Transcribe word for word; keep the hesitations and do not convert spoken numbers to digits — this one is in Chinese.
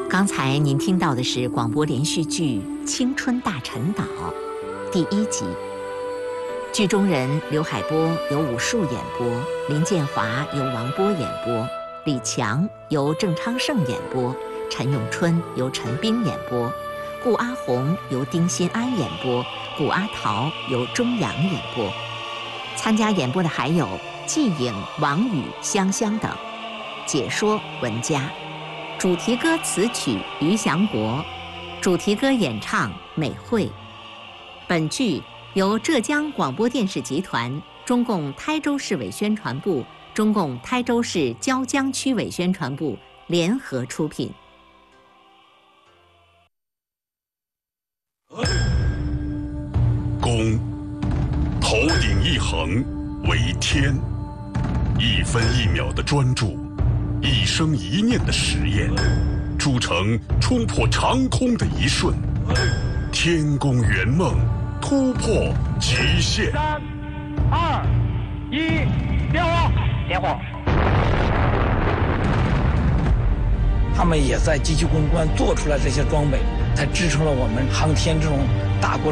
刚才您听到的是广播连续剧《青春大陈岛》第一集，剧中人刘海波由武术演播，林建华由王波演播，李强由郑昌盛演播，陈永春由陈斌演播，顾阿红由丁新安演播，顾阿桃由钟阳演播。参加演播的还有季颖、王宇、香香等，解说文佳，主题歌词曲于祥国，主题歌演唱美惠。本剧由浙江广播电视集团、中共台州市委宣传部、中共台州市椒江区委宣传部联合出品。 公，头顶一横为天，一分一秒的专注，一生一念的实验，铸成冲破长空的一瞬，天宫圆梦，突破极限。 三、二、一，点火！点火！ 他们也在急急关关做出来这些装备，才支撑了我们航天这种大国